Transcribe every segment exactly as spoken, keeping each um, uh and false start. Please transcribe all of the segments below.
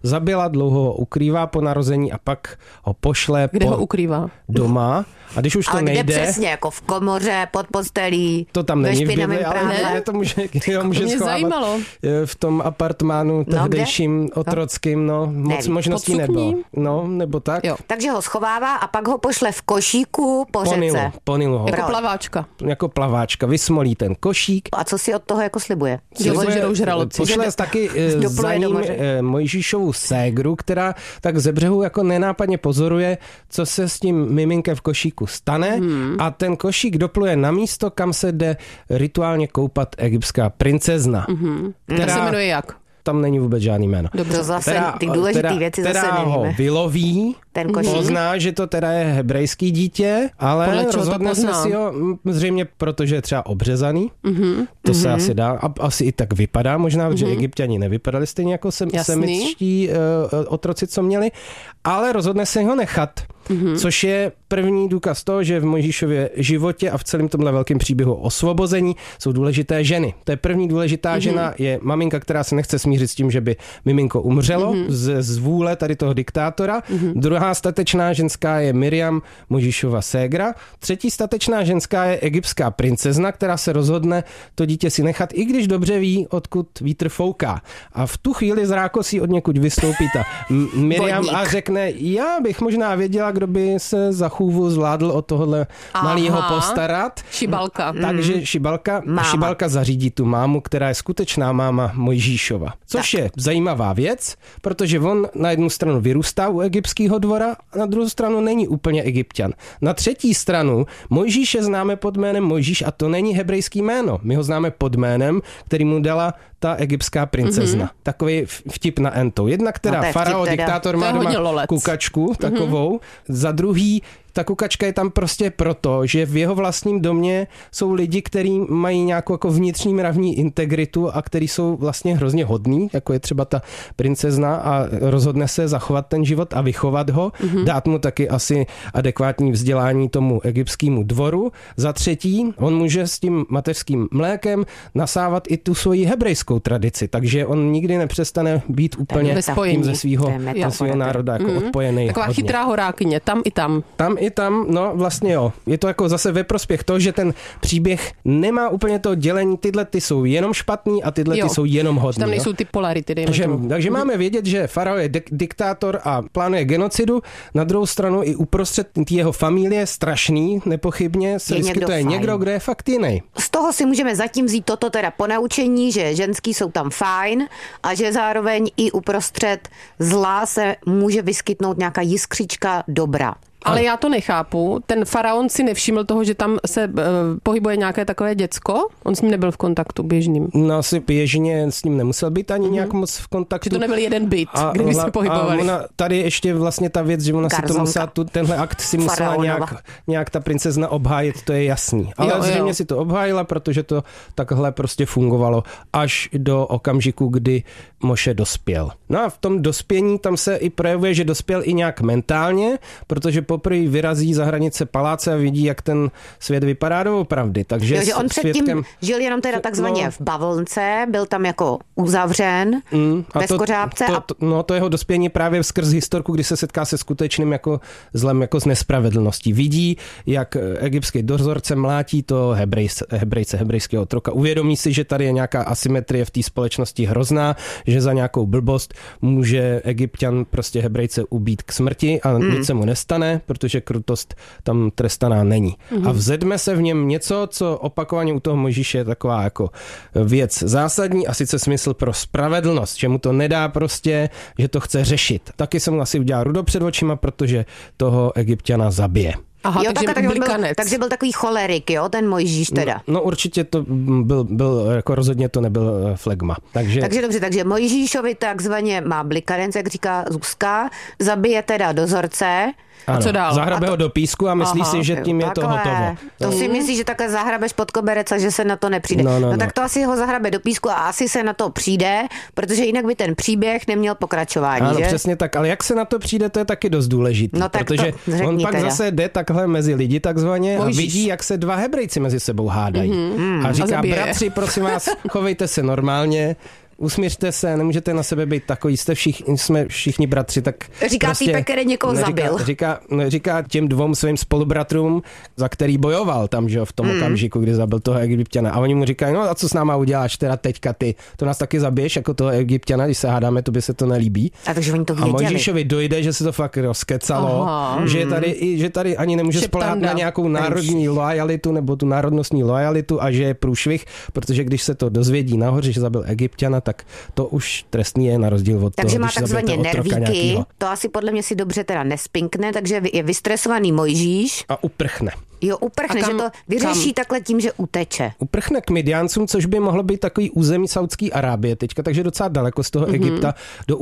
zabila, dlouho ho ukrývá po narození a pak ho pošle Kde po ho ukrývá? doma. A když už to ale nejde... kde přesně, jako v komoře, pod postelí, to tam není v Bibli, ale práve? ne, to může, jo, může mě schovávat zajímalo. v tom apartmánu tehdejším no, otrockým, no, moc Nevím. možností nebylo. No, nebo tak. Jo. Takže ho schovává a pak ho pošle v košíku po Po Nilu, řece. po Nilu ho. Jako plaváčka. Jako plaváčka. Vysmolí ten košík. A co si od toho jako slibuje? Že ožerou žraloci. Pošle Že taky eh, dopluje za do ním moře. eh, Mojžíšovu ségru, která tak ze břehu jako nenápadně pozoruje, co se s tím miminkem v košíku stane hmm. a ten košík dopluje na místo, kam se jde rituálně koupat egyptská princezna. Hmm. Která se jmenuje jak? Tam není vůbec žádný jméno. Dobře, to zase teda, ty důležité věci zase teda nevíme. ho vyloví, ten košík. pozná, že to teda je hebrejský dítě, ale rozhodne se si ho zřejmě, protože je třeba obřezaný. Mm-hmm. To se mm-hmm. asi dá. A asi i tak vypadá možná, mm-hmm. že Egypťani nevypadali stejně jako sem, semičtí uh, otroci, co měli, ale rozhodne se ho nechat. Mm-hmm. Což je první důkaz toho, že v Mojžíšově životě a v celém tomhle velkém příběhu osvobození jsou důležité ženy. To je první důležitá mm-hmm. žena, je maminka, která se nechce smířit s tím, že by miminko umřelo mm-hmm. z, z vůle tady toho diktátora. Mm-hmm. Druhá statečná ženská je Miriam, Mojžíšova ségra. Třetí statečná ženská je egyptská princezna, která se rozhodne to dítě si nechat, i když dobře ví, odkud vítr fouká. A v tu chvíli z rákosí od někud vystoupí ta Miriam a řekne, já bych možná věděla, kdo by se za chůvu zvládl od tohohle malého postarat. Šibalka. Takže mm. šibalka, máma. šibalka zařídí tu mámu, která je skutečná máma Mojžíšova. Což tak. je zajímavá věc, protože on na jednu stranu vyrůstá u egyptského dvora a na druhou stranu není úplně Egypťan. Na třetí stranu Mojžíše známe pod jménem Mojžíš a to není hebrejský jméno. My ho známe pod jménem, který mu dala ta egyptská princezna. Mm-hmm. Takový vtip na entou. Jedna, která no farao, teda, diktátor má doma kukačku takovou. Mm-hmm. Za druhý, ta kukačka je tam prostě proto, že v jeho vlastním domě jsou lidi, kteří mají nějakou jako vnitřní mravní integritu a kteří jsou vlastně hrozně hodní, jako je třeba ta princezna a rozhodne se zachovat ten život a vychovat ho, mm-hmm. dát mu taky asi adekvátní vzdělání tomu egyptskému dvoru. Za třetí, on může s tím mateřským mlékem nasávat i tu svoji hebrejskou tradici, takže on nikdy nepřestane být úplně tím ze svého národa jako mm-hmm. odpojený. Taková hodně. chytrá horákyně, tam i tam. Tam i tam, no vlastně jo. Je to jako zase ve prospěch toho, že ten příběh nemá úplně to dělení, tyhle ty jsou jenom špatný a tyhle jo. ty jsou jenom hodný. Tam nejsou ty polarity, dejme takže, tomu. takže máme vědět, že farao je dik- diktátor a plánuje genocidu. Na druhou stranu i uprostřed jeho familie strašný, nepochybně se vyskytuje někdo, někdo, kdo je fakt jiný. Z toho si můžeme zatím vzít toto teda ponaučení, že ženský jsou tam fajn a že zároveň i uprostřed zla se může vyskytnout nějaká jiskřička dobra. Ale já to nechápu. Ten faraon si nevšiml toho, že tam se uh, pohybuje nějaké takové děcko? On s ním nebyl v kontaktu běžným. No asi běžně s ním nemusel být ani mm-hmm. nějak moc v kontaktu. Že to nebyl jeden byt, kde by se pohybovali. A ona, tady ještě vlastně ta věc, že ona Garzonka. si to musela, tu, tenhle akt si musela nějak, nějak ta princezna obhájit, to je jasný. Ale jo, zřejmě jo. si to obhájila, protože to takhle prostě fungovalo až do okamžiku, kdy Moše dospěl. No a v tom dospění tam se i projevuje, že dospěl i nějak mentálně, protože poprvé vyrazí za hranice paláce a vidí, jak ten svět vypadá doopravdy. Takže jo, že on předtím svědkem... žil jenom teda takzvaně no, v bavlnce, byl tam jako uzavřen, mm, bez to, kořápce. To, a... to, no to jeho dospění právě skrz historku, kdy se setká se skutečným jako zlem, jako s nespravedlností. Vidí, jak egyptský dozorce mlátí to hebrejce, hebrejce, hebrejského otroka. Uvědomí si, že tady je nějaká asymetrie v té společnosti hrozná, že za nějakou blbost může Egypťan prostě hebrejce ubít k smrti a mm. nic se mu nestane, protože krutost tam trestaná není. Mm-hmm. A vzedme se v něm něco, co opakovaně u toho Mojžíše je taková jako věc zásadní a sice smysl pro spravedlnost, že mu to nedá prostě, že to chce řešit. Taky se mu asi udělá rudo před očima, protože toho Egypťana zabije. Aha, jo, takže, tak, byl, takže byl takový cholerik, jo, ten Mojžíš teda. No, no určitě to byl, byl, jako rozhodně to nebyl flegma. Takže, takže dobře, takže Mojžíšovi takzvaně má blikanec, jak říká Zuzka, zabije teda dozorce. Ano, a co dál? Zahrabe ho do písku a myslí Aha, si, že tím je takhle. to hotovo. To si myslí, že takhle zahrabeš pod koberec a že se na to nepřijde. No, no, no, no tak to asi ho zahrabe do písku a asi se na to přijde, protože jinak by ten příběh neměl pokračování, ano, že? Přesně tak, ale jak se na to přijde, to je taky dost důležitý, no, tak protože on pak teda. zase jde takhle mezi lidi takzvaně Mojžíš. a vidí, jak se dva Hebrejci mezi sebou hádají. Mm-hmm. A říká, a bratři, prosím vás, chovejte se normálně, usmířte se, nemůžete na sebe být takový, jste všichni, jsme všichni bratři, tak říká prostě, týpek, který někoho říká, zabil. Říká, říká těm dvou svým spolubratrům, za který bojoval tam, že jo, v tom mm. okamžiku, kdy zabil toho Egypťana. A oni mu říkají, no a co s náma uděláš teda teďka ty? To nás taky zabiješ jako toho Egypťana, když se hádáme, to by se to nelíbí. A takže oni to věděli. A Mojžíšovi dojde, že se to fakt rozkecalo, Aha. že tady, že tady ani nemůže spoléhat na nějakou národní lojalitu nebo tu národnostní lojalitu a že je průšvih, protože když se to dozvědí nahoře, že zabil Egypťana, tak to už trestný je na rozdíl od takže toho, má takzvaně nervíky, to asi podle mě si dobře teda nespinkne, takže je vystresovaný Mojžíš. A uprchne. Jo, uprchne, kam, že to vyřeší kam? Takhle tím, že uteče. Uprchne k Midiancům, což by mohlo být takový území Saudské Arábie teďka, takže docela daleko z toho mm-hmm. Egypta do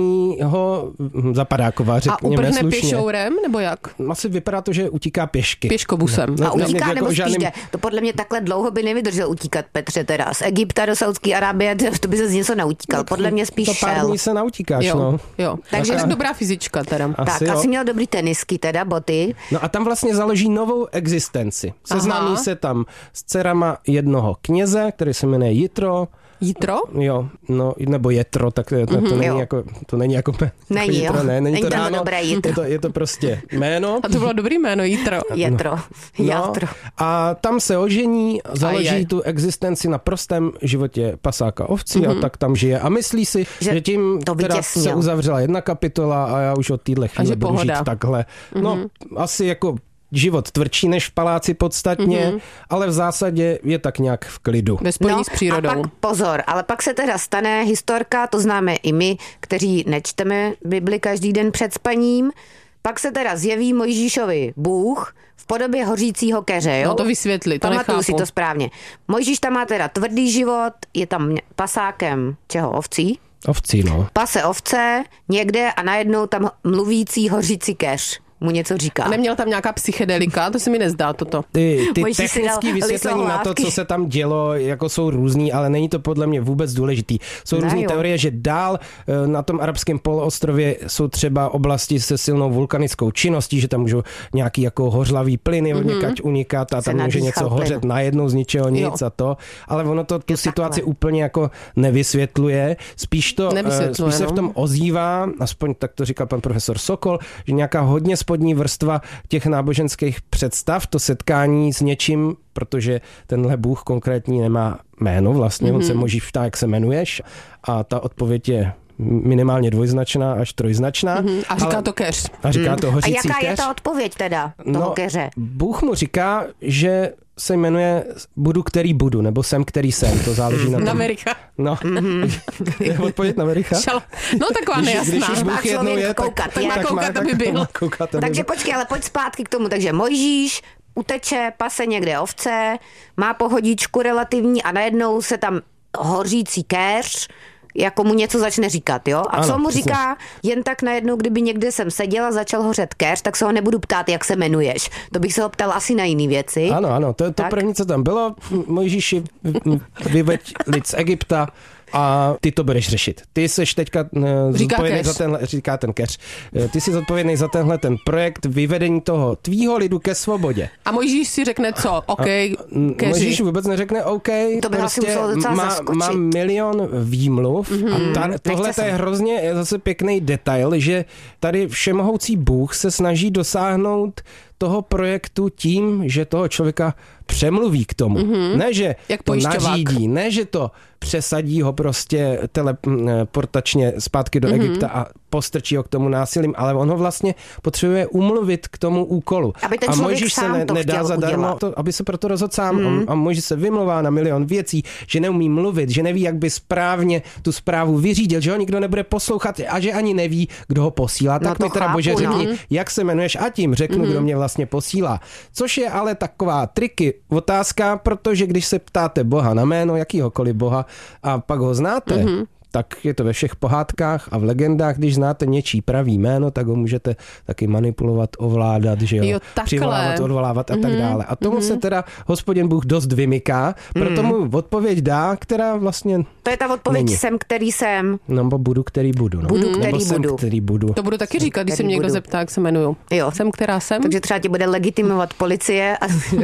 úplného zapadákova, řekněme slušně. A uprchne pěšourem, nebo jak? Asi vypadá to, že utíká pěšky. Pěškobusem. No, a utíká ne, nebo jako spíš žádným... jde? To podle mě takhle dlouho by nevydržel utíkat, Petře, teda. Z Egypta do Saudské Arábie, to by se z něco nautíkal. Podle mě spíš to šel. pár dní se nautíkáš, jo, no. Jo, takže je dobrá fyzička teda. Asi tak, jo. Asi měl dobrý tenisky teda, boty. No a tam vlastně založí novou existenci. Seznámí se tam s dcerama jednoho kněze, který se jmenuje Jitro. Jitro? Jo, no, nebo Jetro, tak to, mm-hmm, to, není, jako, to není jako jméno. Není, Jitro, jo. Ne, není, není to ráno, dobré Jitro. Je to, je to prostě jméno. A to bylo dobrý jméno, Jitro. Jetro. No, Jatro. A tam se ožení, založí Ajaj. tu existenci na prostém životě pasáka ovcí mm-hmm. a tak tam žije. A myslí si, že, že tím teda se uzavřela jedna kapitola a já už od téhle chvíle budu žít takhle. Mm-hmm. No, asi jako život tvrdší než v paláci podstatně, mm-hmm. ale v zásadě je tak nějak v klidu. Ve spojení no, s přírodou. A pak pozor, ale pak se teda stane historka, to známe i my, kteří nečteme Bibli každý den před spaním, pak se teda zjeví Mojžíšovi Bůh v podobě hořícího keře, jo? No to vysvětli, to Pamatuju nechápu. si to správně. Mojžíš tam má teda tvrdý život, je tam pasákem čeho, ovcí? Ovcí, no. Pase ovce někde a najednou tam mluvící hořící keř mu něco říká. A neměl tam nějaká psychedelika? To se mi nezdá toto. Ty, ty technické vysvětlení na to, co se tam dělo, jako jsou různý, ale není to podle mě vůbec důležitý. Jsou různé teorie, že dál na tom arabském poloostrově jsou třeba oblasti se silnou vulkanickou činností, že tam můžou nějaký jako hořlavý plyny mm-hmm. někať unikat a tam se může něco plyn. hořet najednou z ničeho nic jo. a to. Ale ono to tu jo, situaci takhle. úplně jako nevysvětluje. Spíš to spíš se v tom ozývá, aspoň tak to říkal pan profesor Sokol, že nějaká hodně spodní vrstva těch náboženských představ, to setkání s něčím, protože tenhle Bůh konkrétní nemá jméno vlastně, mm-hmm. on se Mojžíš ptá, jak se jmenuješ a ta odpověď je minimálně dvojznačná až trojznačná. Mm-hmm. A říká ale, to keř. A říká to hořící keř. A jaká keř? je ta odpověď teda toho no, keře? Bůh mu říká, že se jmenuje Budu, který budu, nebo Jsem, který jsem. To záleží na tom. Amerika. No. Mm-hmm. Je odpověď na Amerika? Šal... No taková nejasná. Když už Bůh jednou je, koukat, tak, tak má koukat, aby byl. Koukat, Takže počkej, ale pojď zpátky k tomu. Takže Mojžíš uteče, pase někde ovce, má pohodičku relativní a najednou se tam hořící kéř jako mu něco začne říkat, jo? A ano, co mu přesně. říká, jen tak najednou, kdyby někde jsem seděla, začal hořet kéř, tak se ho nebudu ptát, jak se jmenuješ. To bych se ho ptal asi na jiný věci. Ano, ano, to je to první, co tam bylo. Mojžíši, vyveď lid z Egypta a ty to budeš řešit. Ty seš teďka zodpovědný za tenhle, říká ten keř, ty jsi zodpovědný za tenhle ten projekt vyvedení toho tvýho lidu ke svobodě. A Mojžíš si řekne co? OK, keři. Mojžíš vůbec neřekne OK, to by prostě má, má milion výmluv mm-hmm. a ta, tohle je hrozně zase pěkný detail, že tady všemohoucí Bůh se snaží dosáhnout toho projektu tím, že toho člověka přemluví k tomu. Mm-hmm. Ne, že Jak to nařídí, ne, že to přesadí ho prostě teleportačně zpátky do mm-hmm. Egypta a postrčí ho k tomu násilím, ale on ho vlastně potřebuje umluvit k tomu úkolu. Aby ten a Mojžíš se ne, nedá zadarmo, to, aby se proto rozhodl sám. Mm-hmm. A Mojžíš se vymluvá na milion věcí, že neumí mluvit, že neví, jak by správně tu zprávu vyřídil, že ho nikdo nebude poslouchat a že ani neví, kdo ho posílá. Tak no mi teda, chápu, Bože, řekni, no. jak se jmenuješ a tím řeknu, mm-hmm. kdo mě vlastně posílá. Což je ale taková triky otázka, protože když se ptáte Boha na jméno, jakýhokoliv Boha, a pak ho znáte, mm-hmm. tak je to ve všech pohádkách a v legendách, když znáte něčí pravý jméno, tak ho můžete taky manipulovat, ovládat, že jo, jo přivolávat, odvolávat a mm-hmm. tak dále. A tomu mm-hmm. se teda Hospodin Bůh dost vymyká, proto mm-hmm. mu odpověď dá, která vlastně to je ta odpověď není. Jsem, který jsem. No, bo budu, který budu. No. Budu, který nebo budu. Jsem, který budu. To budu taky jsem, říkat, když se mě někdo zeptá, jak se jmenuju. Jo. Jsem, která jsem. Takže třeba tě bude legitimovat policie a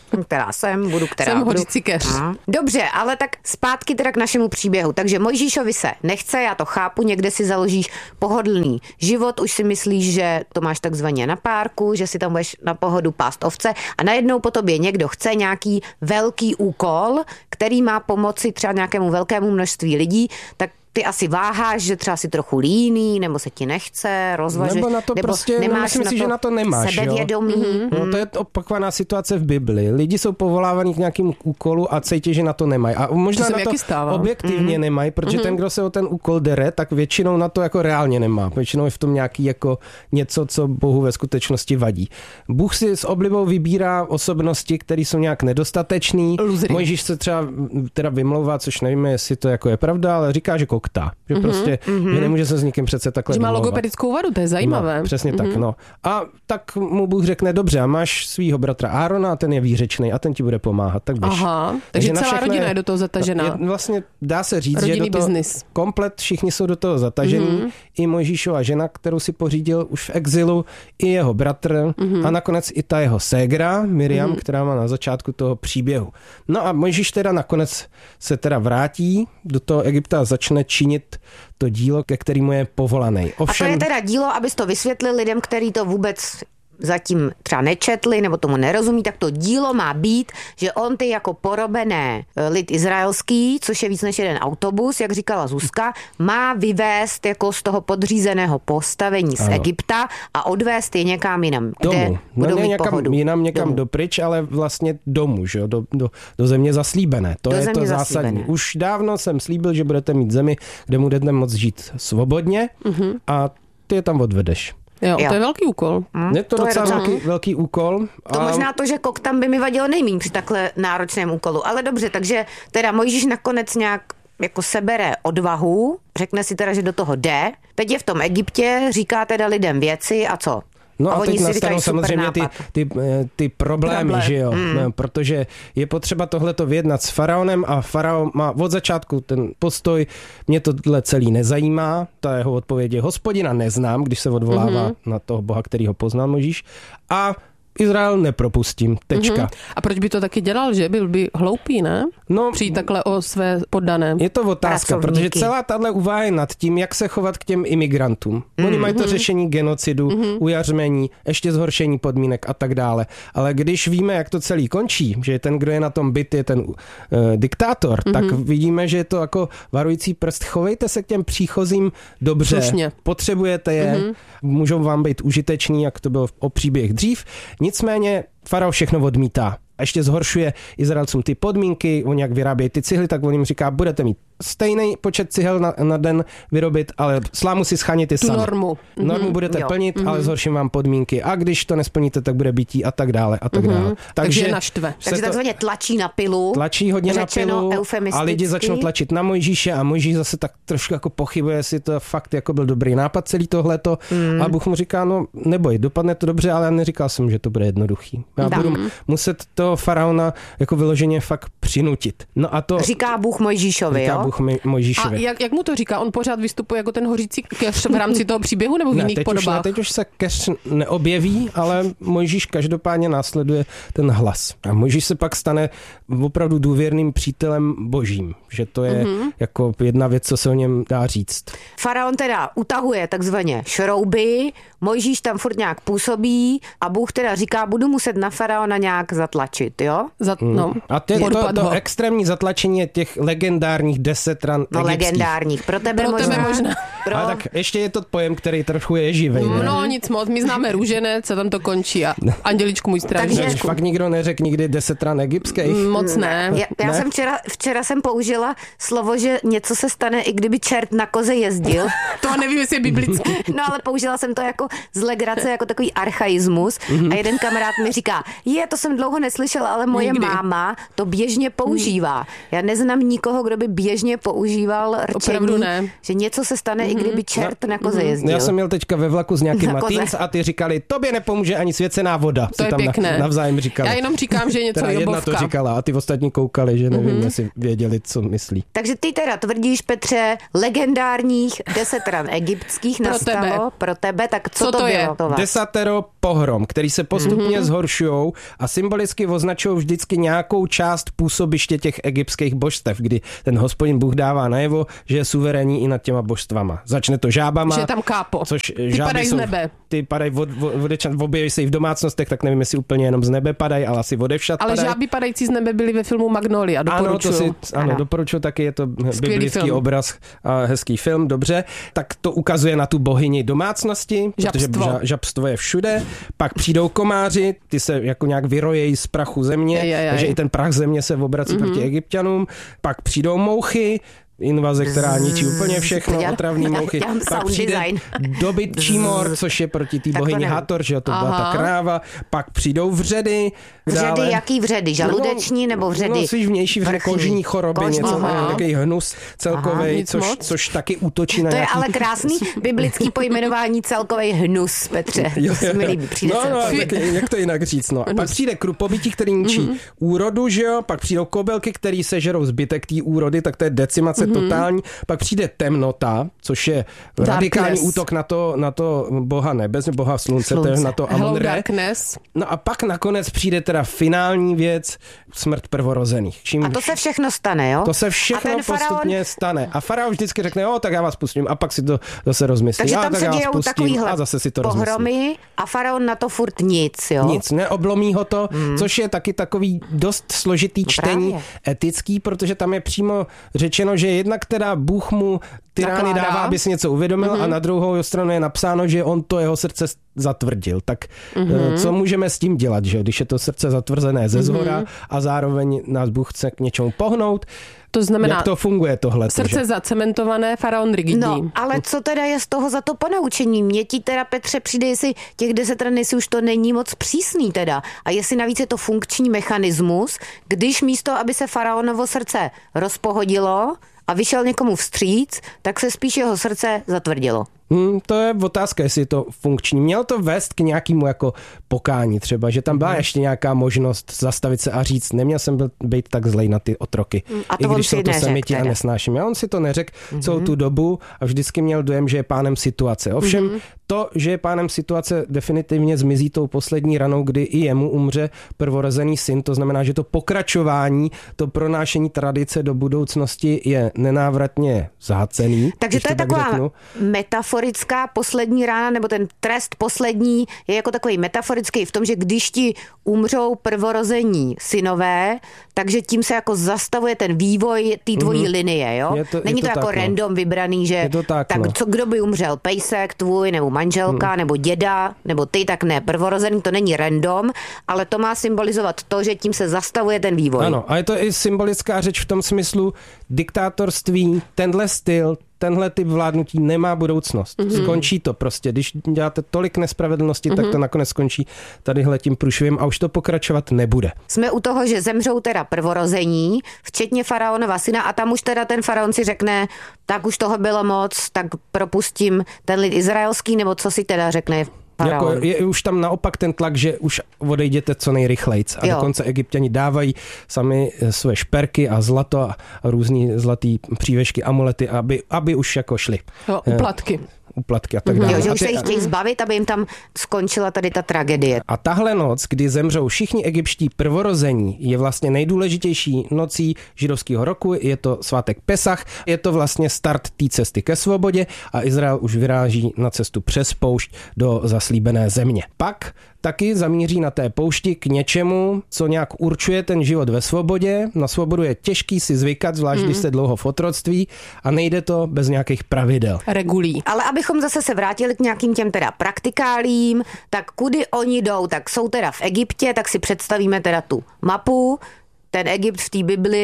Která jsem, budu která Jsem budu. hořící keř. Dobře, ale tak zpátky teda k našemu příběhu. Takže Mojžíšovi se nechce, já to chápu, někde si založíš pohodlný život, už si myslíš, že to máš takzvaně na párku, že si tam budeš na pohodu pást ovce a najednou po tobě někdo chce nějaký velký úkol, který má pomoci třeba nějakému velkému množství lidí, tak ty asi váháš, že třeba si trochu líný, nebo se ti nechce, rozvažuješ. Nebo na to nebo prostě, nemáš myslím na si, to že na to nemáš. sebevědomí. Jo? No, to je opakovaná situace v Bibli. Lidi jsou povolávaní k nějakému úkolu a cítí, že na to nemají. A možná To na to stává. objektivně mm. nemají, protože mm. ten, kdo se o ten úkol dere, tak většinou na to jako reálně nemá. Většinou je v tom nějaký jako něco, co Bohu ve skutečnosti vadí. Bůh si s oblibou vybírá osobnosti, které jsou nějak nedostatečný. Luzery. Mojžíš se třeba teda vymlouvá, což nevíme, jestli to jako je pravda, ale říká, že koktá. Že mm. prostě Mm-hmm. že nemůže se s nikým přece takhle Že má vymlouvat. logopedickou vadu, to je zajímavé. No, přesně mm-hmm. tak, no. A tak mu Bůh řekne, dobře, a máš svýho bratra Árona a ten je výřečný a ten ti bude pomáhat, tak běž. Aha, takže na celá všechno rodina je do toho zatažená. Je, vlastně dá se říct, Rodinný že do toho biznis. komplet všichni jsou do toho zatažený. Mm-hmm. I Mojžíšova žena, kterou si pořídil už v exilu, i jeho bratr mm-hmm. a nakonec i ta jeho ségra Miriam, mm-hmm. která má na začátku toho příběhu. No a Mojžíš teda nakonec se teda vrátí do toho Egypta a začne činit to dílo, ke kterému je povolaný. Ovšem... A to je teda dílo, abys to vysvětlil lidem, kteří to vůbec zatím třeba nečetli nebo tomu nerozumí, tak to dílo má být, že on ty jako porobené lid izraelský, což je víc než jeden autobus, jak říkala Zuzka, má vyvést jako z toho podřízeného postavení z ano. Egypta a odvést je někam jinam, kde domů. budou no, ne mít někam, pohodu. Jinam někam domů. dopryč, ale vlastně domů, že jo? Do, do, do země zaslíbené. To do je země to zaslíbené. zásadní. Už dávno jsem slíbil, že budete mít zemi, kde budete moct žít svobodně mm-hmm. a ty je tam odvedeš. Jo, Jo. to je velký úkol. Hmm, je to, to docela je velký, velký úkol. To a... možná to, že koktam by mi vadilo nejméně při takhle náročném úkolu. Ale dobře, takže teda Mojžíš nakonec nějak jako sebere odvahu, řekne si teda, že do toho jde. Teď je v tom Egyptě, říká teda lidem věci a co? No a, a teď oni si nastanou říkají samozřejmě ty, ty, ty problémy, Problém. že jo? Mm. Protože je potřeba tohleto vyjednat s faraonem a faraon má od začátku ten postoj, mě tohle celý nezajímá, ta jeho odpověď je Hospodina neznám, když se odvolává mm-hmm. na toho Boha, který ho poznal Mojžíš, a Izrael nepropustím, tečka. Mm-hmm. A proč by to taky dělal, že? Byl by hloupý, ne? No, přijít takhle o své poddané. Je to otázka, pracovníky. protože celá tahle úvaha je nad tím, jak se chovat k těm imigrantům. Mm. Oni mají to řešení genocidu, mm-hmm. ujařmení, ještě zhoršení podmínek a tak dále. Ale když víme, jak to celý končí, že ten, kdo je na tom byt, je ten uh, diktátor, mm-hmm. tak vidíme, že je to jako varující prst. Chovejte se k těm příchozím dobře. Slušně. Potřebujete je, mm-hmm. můžou vám být užiteční, jak to bylo o příběh dřív. Nicméně farao všechno odmítá. A ještě zhoršuje Izraelcům ty podmínky, oni jak vyrábějí ty cihly, tak on jim říká, budete mít stejný počet cihel na, na den vyrobit, ale slámu si scháněte tu sami. normu. Normu budete Jo. plnit, Mhm. ale zhorším vám podmínky. A když to nesplníte, tak bude bytí a tak dále a tak dále. Takže je naštve. se Takže to takzvaně tlačí na pilu. tlačí hodně na řečeno pilu a eufemisticky. lidi začnou tlačit na Mojžíše a Mojžíš zase tak trošku jako pochybuje, jestli to fakt jako byl dobrý nápad celý tohleto. Mm. A Bůh mu říká, no neboj, dopadne to dobře, ale já neříkal jsem, že to bude jednoduchý. Já Da. budu muset toho faraona jako vyloženě fakt přinutit. No a to Říká Bůh Mojžíšovi, říká jo? Bůh Moj- A Mojžíšovi. jak, jak mu to říká? On pořád vystupuje jako ten hořící keř v rámci toho příběhu nebo v Ne, jiných teď už, ne, podobách? teď už se keř neobjeví, ale Mojžíš každopádně následuje ten hlas. A Mojžíš se pak stane opravdu důvěrným přítelem božím, že to je mm-hmm. jako jedna věc, co se o něm dá říct. Faraon teda utahuje takzvaně šrouby, Mojžíš tam furt nějak působí a Bůh teda říká, budu muset na faraona nějak zatlačit, jo? Za, no, A ty, to, podpad to ho. extrémní zatlačení je těch legendárních deset ran No egyptských. legendárních. Pro tebe Pro možná. tebe možná. Pro... Ale tak ještě je to pojem, který trochu je živej. ne? No nic moc, my známe růženec, co tam to končí a Anděličku můj Takže- Takže strážníčku. fakt nikdo neřekl nikdy deset ran egyptských. Moc ne. Já, já Ne? jsem včera, včera jsem použila slovo, že něco se stane, i kdyby čert na koze jezdil. To nevím, jestli je biblický. No ale použila jsem to jako z legrace, jako takový archaismus. A jeden kamarád mi říká, je, to jsem dlouho neslyšela, ale moje Nikdy. máma to běžně používá. Já neznám nikoho, kdo by běžně běžně používal rčení, že něco se stane, mm-hmm. i kdyby čert no, na koze jezdil. Já jsem měl teďka ve vlaku s nějakým Matýns a ty říkali, tobě nepomůže ani svěcená voda. To je tam pěkné. Navzájem říkali. Já jenom říkám, že je něco jobovka. Jedna to říkala a ty ostatní koukali, že nevím, mm-hmm. jestli věděli, co myslí. Takže ty teda tvrdíš, Petře, legendárních deset ran egyptských pro nastalo tebe. pro tebe, tak co, co to, to bylo? To Desatero pohrom, který se postupně mm-hmm. zhoršujou a symbolicky označují vždycky nějakou část působiště těch egyptských božstev, kdy ten Hospodin Bůh dává najevo, že je suverénní i nad těma božstvama. Začne to žábama. Že je tam kápo. Což ty padají z nebe. Ty padají, objeví se i v domácnostech, tak nevím, jestli úplně jenom z nebe padají, ale asi odevšad ale padají. Ale žáby padající z nebe byly ve filmu Magnolia, doporučuju. Ano, to si, ano, ano. doporučuju, taky je to skvělý biblický film. Obraz a hezký film, dobře. Tak to ukazuje na tu bohyni domácnosti, žabstvo. protože ža, žabstvo je všude. Pak přijdou komáři, ty se jako nějak vyrojejí z prachu země, je, je, je. takže i ten prach země se obrací mm-hmm. proti Egypťanům. Pak přijdou mouchy, invaze, která ničí úplně všechno, otravný mouchy. Pak přijde dobytčí mor, což je proti té bohyni Hathor, že to byla ta kráva. Pak přijdou vředy. Vředy, dále. Jaký vředy? Žaludeční nebo vředy? No, spíš vnější vředy, kožní choroby, Kožní. něco, nějaký hnus celkovej, Aha, což, což taky útočí na To nějaký... je ale krásný biblický pojmenování celkovej hnus, Petře. Jo, to se mi líbí, přijde no, no, tak, jak to jinak říct, no. Pak přijde krupobytí, který ničí mm-hmm. úrodu, že jo? Pak přijdou kobylky, který sežerou zbytek té úrody, tak to je decimace mm-hmm. totální. Pak přijde temnota, což je Darkness. radikální útok na to, na to boha nebes, boha slunce, slunce. To je na to Amon-Re. No a pak nakonec přijde teda finální věc, smrt prvorozených. Čím a to se všechno stane, jo? To se všechno postupně faraon... stane. A faraon vždycky řekne, jo, tak já vás pustím. A pak si to zase rozmyslí. Takže tam a, tak se dějou takovýhle a zase si to pohromy rozmyslí. A faraon na to furt nic, jo? Nic, neoblomí ho to, hmm. což je taky takový dost složitý no čtení právě. etický, protože tam je přímo řečeno, že jednak teda Bůh mu ty rány dává, aby si něco uvědomil mm-hmm. a na druhou stranu je napsáno, že on to jeho srdce zatvrdil. Tak mm-hmm. co můžeme s tím dělat, že když je to srdce zatvrzené ze zhora mm-hmm. a zároveň nás Bůh chce k něčemu pohnout? To znamená, jak to funguje tohle? Srdce že? zacementované, faraon rigidní. No, ale co teda je z toho za to ponaučení? Mně ti teda, Petře, přijde, jestli těch deset ran, jestli už to není moc přísný teda. A jestli navíc je to funkční mechanismus, když místo, aby se faraonovo srdce rozpohodilo a vyšel někomu vstříc, tak se spíš jeho srdce zatvrdilo. Hmm, to je otázka, jestli je to funkční. Měl to vést k nějakému jako pokání třeba, že tam byla mm. ještě nějaká možnost zastavit se a říct, neměl jsem být tak zlej na ty otroky. Mm, a to I když jsou to samiti a nesnáším. Já on si to neřekl mm-hmm. celou tu dobu a vždycky měl dojem, že je pánem situace. Ovšem mm-hmm. to, že je pánem situace, definitivně zmizí tou poslední ranou, kdy i jemu umře prvorozený syn. To znamená, že to pokračování, to pronášení tradice do budoucnosti je nenávratně zácený. Takže to je tak taková řeknu. metaforická poslední rána, nebo ten trest poslední je jako takový metaforický v tom, že když ti umřou prvorození synové, takže tím se jako zastavuje ten vývoj té tvojí mm-hmm. linie, jo? Je to, Není je to, to jako tak, random no. vybraný, že to tak, tak no. co, kdo by umřel, pejsek tvůj, nebo manželka, mm. nebo děda, nebo ty, tak ne, prvorozený, to není random, ale to má symbolizovat to, že tím se zastavuje ten vývoj. Ano, a je to i symbolická řeč v tom smyslu diktátorství, tenhle styl, tenhle typ vládnutí nemá budoucnost. Mm-hmm. Skončí to prostě. Když děláte tolik nespravedlnosti, mm-hmm. tak to nakonec skončí tadyhle tím průšvím a už to pokračovat nebude. Jsme u toho, že zemřou teda prvorození, včetně faraonova syna a tam už teda ten faraon si řekne, tak už toho bylo moc, tak propustím ten lid izraelský, nebo co si teda řekne Jako je už tam naopak ten tlak, že už odejděte co nejrychlejc. A jo. dokonce Egypťani dávají sami své šperky a zlato a různý zlatý přívešky, amulety, aby, aby už jako šli. Jo, uplatky. uplatky a tak dále. Jo, že už se jich chtějí zbavit, aby jim tam skončila tady ta tragédie. A tahle noc, kdy zemřou všichni egyptští prvorození, je vlastně nejdůležitější nocí židovského roku, je to svátek Pesach, je to vlastně start té cesty ke svobodě a Izrael už vyráží na cestu přes poušť do zaslíbené země. Pak taky zamíří na té poušti k něčemu, co nějak určuje ten život ve svobodě. Na svobodu je těžký si zvykat, zvlášť mm. když jste dlouho v otroctví a nejde to bez nějakých pravidel. Regulí. Ale abychom zase se vrátili k nějakým těm teda praktikálím, tak kudy oni jdou, tak jsou teda v Egyptě, tak si představíme teda tu mapu, ten Egypt v té Bibli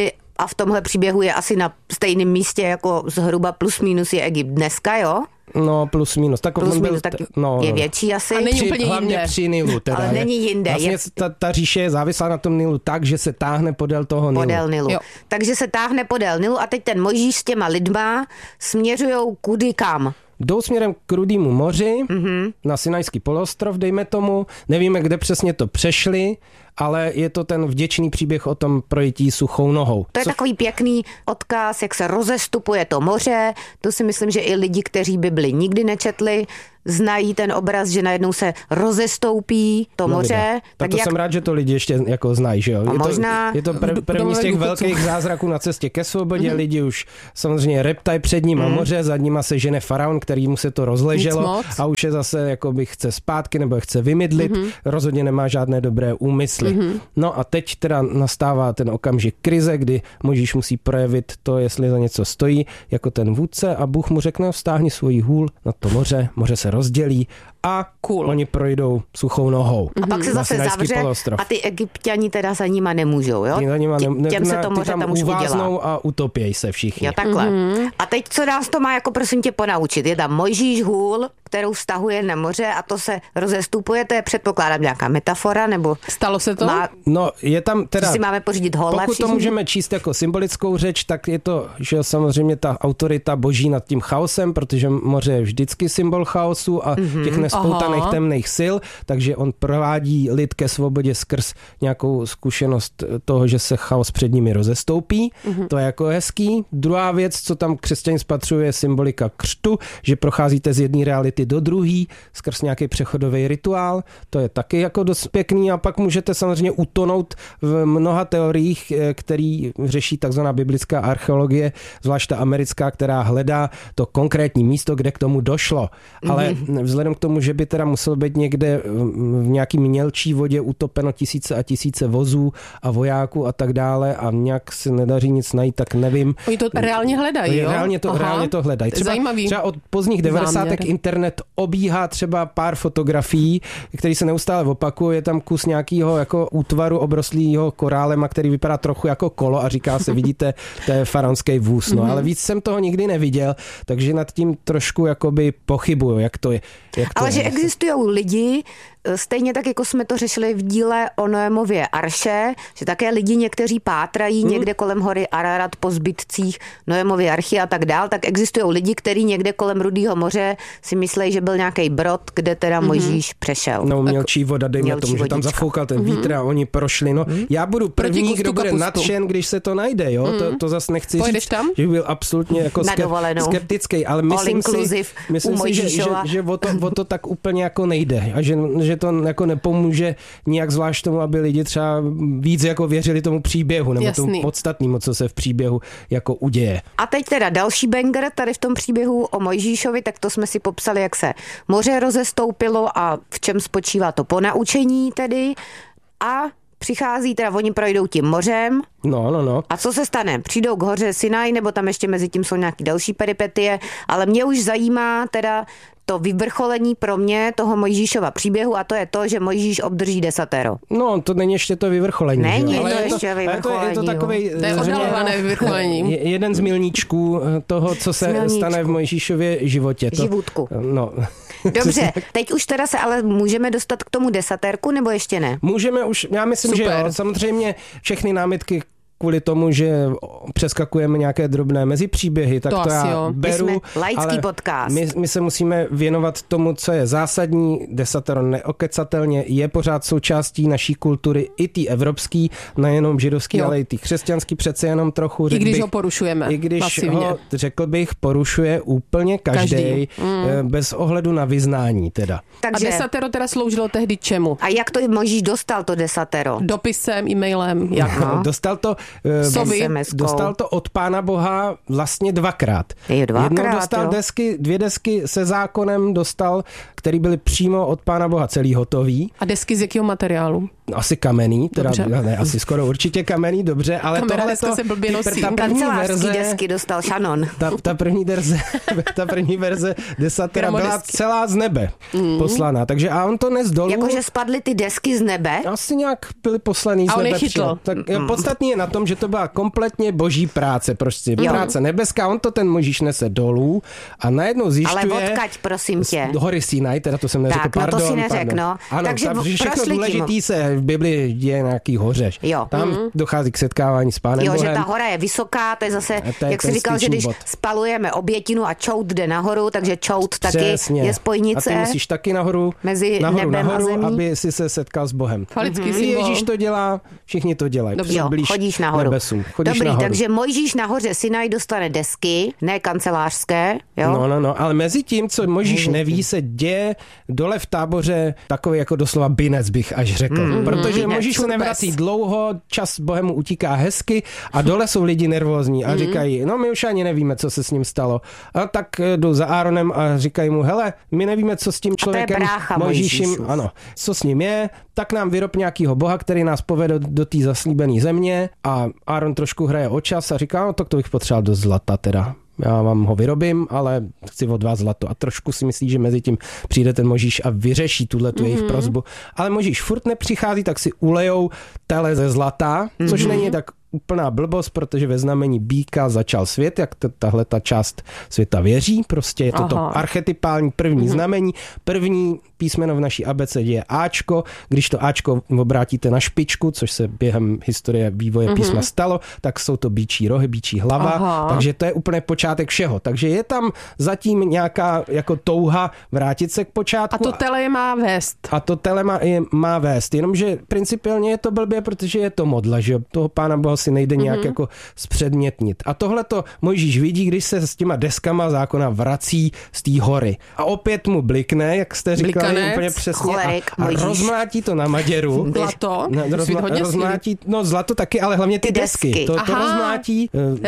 a v tomhle příběhu je asi na stejném místě jako zhruba plus minus je Egypt dneska, jo? No, plus minus. Tak plus on minus, byl, tak no, je větší asi. A není při, úplně hlavně jinde. při Nilu. Teda, Ale je. není jinde. Vlastně Je... ta, ta říše je závislá na tom Nilu tak, že se táhne podél toho Nilu. Podél Nilu. Jo. Takže se táhne podél Nilu a teď ten Mojžíš s těma lidma směřujou kudy kam? Jdou směrem k Rudému moři, mm-hmm. na Sinajský poloostrov, dejme tomu. Nevíme, kde přesně to přešli, ale je to ten vděčný příběh o tom projití suchou nohou. To je Co... takový pěkný odkaz, jak se rozestupuje to moře. To si myslím, že i lidi, kteří Bibli nikdy nečetli, znají ten obraz, že najednou se rozestoupí to No, moře. tak, tak to jak... jsem rád, že to lidi ještě jako znají, že jo? A Je to, možná... je to pr- první z těch velkých zázraků na cestě ke svobodě. Mm-hmm. Lidi už samozřejmě reptají před ním a mm. moře, za nima se žene faraon, který mu se to rozleželo a už je zase jako by chce zpátky nebo chce vymydlit. Mm-hmm. Rozhodně nemá žádné dobré úmysly. Mm-hmm. No a teď teda nastává ten okamžik krize, kdy Mojžíš musí projevit to, jestli za něco stojí, jako ten vůdce a Bůh mu řekne, vztáhni svůj hůl na to moře, moře se rozdělí a cool. oni projdou suchou nohou. A pak se zase zavře poloostrov. a ty Egypťani teda za nima nemůžou, jo? Za nima ne, Těm se to ty moře tam, tam už uváznou udělá. a utopějí se všichni. Jo, takhle. Mm-hmm. A teď, co nás to má jako prosím tě ponaučit? Je tam Mojžíš hůl, kterou vztahuje na moře a to se rozestupuje, to je předpokládám nějaká metafora, nebo... Stalo se to? Má... No, je tam teda... si máme pořídit hole Pokud všichni? to můžeme číst jako symbolickou řeč, tak je to, že samozřejmě ta autorita boží nad tím chaosem, protože moře je vždycky symbol chaosu a mm-hmm. těch nespoutaných temných sil, takže on provádí lid ke svobodě skrz nějakou zkušenost toho, že se chaos před nimi rozestoupí. Mm-hmm. To je jako hezký. Druhá věc, co tam křesťan spatřuje, je symbolika křtu, že procházíte z jedné reality do druhé skrz nějaký přechodový rituál. To je taky jako dost pěkný a pak můžete samozřejmě utonout v mnoha teoriích, který řeší takzvaná biblická archeologie, zvlášť ta americká, která hledá to konkrétní místo, kde k tomu došlo. Ale mm-hmm. vzhledem k tomu, že by teda muselo být někde v nějaký mělčí vodě utopeno tisíce a tisíce vozů a vojáků a tak dále a nějak se nedaří nic najít, tak nevím. Oni to reálně hledají, jo? Reálně to, reálně to hledají. Třeba, třeba od pozdních devadesátek internet obíhá třeba pár fotografií, který se neustále opakuje. Je tam kus nějakého jako útvaru obrostlého korálem, který vypadá trochu jako kolo a říká se, vidíte, to je faraonský vůz. No, mm-hmm. ale víc jsem toho nikdy neviděl, takže nad tím trošku jakoby pochybuju, jak to je. Jak to ale je. že existují lidi, stejně tak, jako jsme to řešili v díle o Noémově arše, že také lidi někteří pátrají hmm. někde kolem hory Ararat po zbytcích Noémovy archy a tak dál, tak existují lidi, kteří někde kolem Rudého moře si myslejí, že byl nějaký brod, kde teda hmm. Mojžíš přešel. No mělčí voda, dejme mělčí tomu, že tam vodička. zafoukal ten vítr hmm. a oni prošli. No, hmm. já budu první, kdo bude nadšen, když se to najde, jo? Hmm. To, to zase nechci Pojedeš říct, tam? že byl absolutně jako skeptický, ale myslím si, myslím si že, že, že o, to, o to tak úplně jako nejde a že, že to jako nepomůže nijak zvlášť tomu, aby lidi třeba víc jako věřili tomu příběhu nebo Jasný. tomu podstatnému, co se v příběhu jako uděje. A teď teda další banger tady v tom příběhu o Mojžíšovi, tak to jsme si popsali, jak se moře rozestoupilo a v čem spočívá to ponaučení tedy. A přichází, teda oni projdou tím mořem. No, no, no. A co se stane? Přijdou k hoře Sinaj, nebo tam ještě mezi tím jsou nějaký další peripetie, ale mě už zajímá teda to vyvrcholení pro mě toho Mojžíšova příběhu a to je to, že Mojžíš obdrží desatero. No, to není ještě to vyvrcholení. Není ale to je ještě to, vyvrcholení. Je to, je to takovej... To je oddalované vyvrcholení. Jeden z milníčků toho, co se Milníčku. stane v Mojžíšově životě. To, Životku. No... Dobře, teď už teda se ale můžeme dostat k tomu desatérku, nebo ještě ne? Můžeme už, já myslím, Super. že jo, samozřejmě všechny námitky kvůli tomu, že přeskakujeme nějaké drobné mezipříběhy, tak to, to já jo. beru. My jsme laický podcast. My, my se musíme věnovat tomu, co je zásadní. Desatero neokecatelně je pořád součástí naší kultury, i té evropský, nejenom židovský, jo. ale i ty křesťanský, přece jenom trochu. I když bych, ho porušujeme. I když masivně. ho, řekl bych, porušuje úplně každý, každý. Mm. bez ohledu na vyznání teda. Takže... A desatero teda sloužilo tehdy čemu? A jak to Mojžíš dostal, to desatero? Dopisem, e-mailem, jak? No. Dostal to Soby. Dostal to od Pána Boha vlastně dvakrát. Je dvakrát, Jednou dostal jo. desky, dvě desky se zákonem dostal, který byly přímo od Pána Boha celý hotový. A desky z jakého materiálu? asi kamenný, teda ne, asi skoro určitě kamenný, dobře, ale tohle to, se blbě nosí. ta první verze, desky dostal Shannon. Ta, ta první verze, ta první verze desatera byla celá z nebe mm. poslaná, takže a on to nes dolů. Jakože spadly ty desky z nebe? Asi nějak byly poslaný z nebe. Chytl. Tak mm. podstatný je na tom, že to byla kompletně boží práce, prostě jo. práce nebeská, on to ten Mojžíš nese dolů a najednou zjišťuje... Ale odkaď, prosím tě. Z hory Sinaj, teda to jsem neřekl, tak, pardon. Tak, no to si neřek, no. Ano, takže tam, všechno důležitý se v Bibli je nějaký hoře. Jo. Tam mm. dochází k setkávání s Pánem jo, Bohem. Jo, že ta hora je vysoká, to je zase, to je jak jsi říkal, že když bod. spalujeme obětinu a čout jde nahoru, takže čout taky Přesně. je spojnice. A ty musíš taky nahoru, mezi nahoru, nebem nahoru, a zemí. aby si se setkal s Bohem. Falický symbol. Ježíš to dělá, všichni to dělají. Dobře, jo, chodíš nahoru. Nebesům, chodíš Dobrý, nahoru. takže Mojžíš nahoře Sinaj dostane desky, ne kancelářské. Jo? No, no, no, ale mezi tím, co Mojžíš neví, se děje dole v Táboře takový jako doslova binec, bych až řekl. Mm, Protože Mojžíš se nevrací dlouho, čas Bohem mu utíká hezky a dole jsou lidi nervózní a říkají, no my už ani nevíme, co se s ním stalo. A tak jdou za Áronem a říkají mu, hele, my nevíme, co s tím člověkem Mojžíšem, ano, co s ním je, tak nám vyrob nějakýho boha, který nás povede do té zaslíbené země a Áron trošku hraje o čas a říká, no tak to bych potřeboval do zlata teda. Já vám ho vyrobím, ale chci od vás zlato. A trošku si myslí, že mezi tím přijde ten Mojžíš a vyřeší tuhle tu mm-hmm. jejich prosbu. Ale Mojžíš furt nepřichází, tak si ulejou tele ze zlata, což mm-hmm. není tak úplná blbost, protože ve znamení býka začal svět, jak t- tahle ta část světa věří. Prostě je to Aha. to archetypální první mm-hmm. znamení. První písmeno v naší abecedě je Ačko. Když to Ačko obrátíte na špičku, což se během historie vývoje mm-hmm. písma stalo, tak jsou to býčí rohy, býčí hlava. Aha. Takže to je úplně počátek všeho. Takže je tam zatím nějaká jako touha vrátit se k počátku. A to tele je má vést. A to tele má, je, má vést. Jenomže principiálně je to blbě, protože je to modla, že toho Pána Boha si nejde nějak mm-hmm. jako zpředmětnit. A tohle to Mojžíš vidí, když se s těma deskama zákona vrací z té hory. A opět mu blikne, jak jste říkali, úplně přesně. A, a rozmlátí to na maděru. Zlato? No, rozmla, rozmlátí, no zlato taky, ale hlavně ty, ty desky. desky. To, to rozmlátí,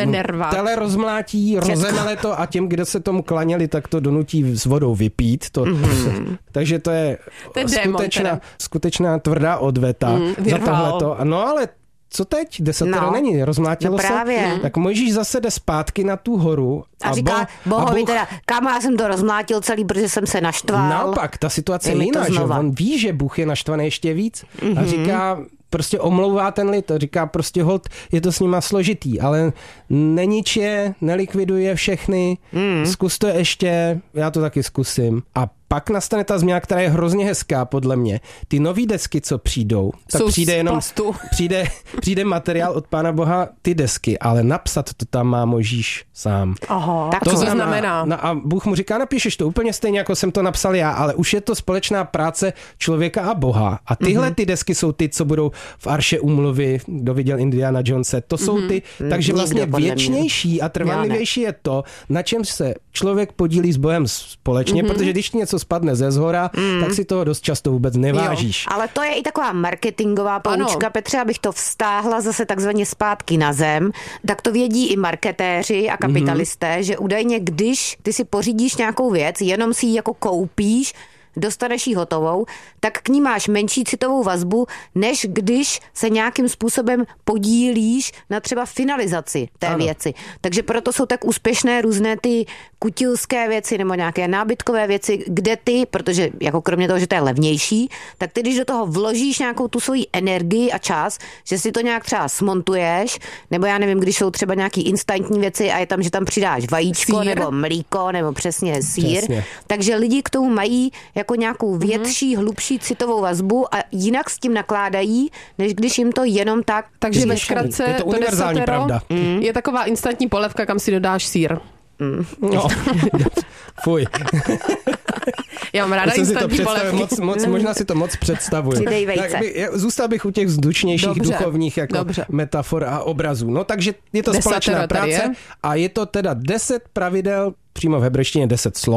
tele rozmlátí, rozemele to a těm, kdo se tomu klaněli, tak to donutí s vodou vypít. To, mm-hmm. Takže to je, to je skutečná, démon, skutečná tvrdá odveta mm, za tohleto. No ale co teď? Desatero no, není, rozmlátilo no právě. se. Tak Mojžíš zase jde zpátky na tu horu. A, a říká bo, Bohovi boh... teda, kámo, já jsem to rozmlátil celý, protože jsem se naštval. Naopak, ta situace je jiná, že on ví, že Bůh je naštvaný ještě víc mm-hmm. a říká, prostě omlouvá ten lid, říká prostě hold, je to s nima složitý, ale nenič je, nelikviduje všechny, mm. zkus to ještě, já to taky zkusím. A pak nastane ta změna, která je hrozně hezká, podle mě. Ty nový desky, co přijdou, tak jsou přijde jenom přijde, přijde materiál od Pána Boha, ty desky, ale napsat to tam má Mojžíš sám. Aha, tak to co znamená, znamená? No a Bůh mu říká, napíšeš to úplně stejně, jako jsem to napsal já, ale už je to společná práce člověka a Boha. A tyhle mm-hmm. ty desky jsou ty, co budou v Arše úmluvy, kdo viděl Indiana Jonese, to jsou ty, mm-hmm. takže vlastně věčnější a trvanlivější je to, na čem se člověk podílí s Bohem společně, mm-hmm. protože když něco spadne ze zhora, mm. tak si toho dost často vůbec nevážíš. Jo, ale to je i taková marketingová poučka, Petře, abych to vztáhla zase takzvaně zpátky na zem, tak to vědí i marketéři a kapitalisté, mm-hmm. že údajně, když ty si pořídíš nějakou věc, jenom si ji jako koupíš, dostaneš ji hotovou, tak k ní máš menší citovou vazbu, než když se nějakým způsobem podílíš na třeba finalizaci té ano. věci. Takže proto jsou tak úspěšné různé ty kutilské věci nebo nějaké nábytkové věci, kde ty, protože jako kromě toho, že to je levnější, tak ty, když do toho vložíš nějakou tu svoji energii a čas, že si to nějak třeba smontuješ, nebo já nevím, když jsou třeba nějaký instantní věci a je tam, že tam přidáš vajíčko sír. Nebo mlíko, nebo přesně sír, přesně. Takže lidi k tomu mají jako nějakou větší, hlubší citovou vazbu a jinak s tím nakládají, než když jim to jenom tak... Takže ve zkratce je to univerzální desatero pravda. Mm. Je taková instantní polevka, kam si dodáš sír. Mm. No. Fuj. Já mám ráda instantní polevky. Moc, moc, možná si to moc představuji. Tak by, zůstal bych u těch vzdušnějších, dobře, duchovních jako dobře. metafor a obrazů. No takže je to desatero společná práce a je to teda deset pravidel, přímo v hebrejštině deset slov,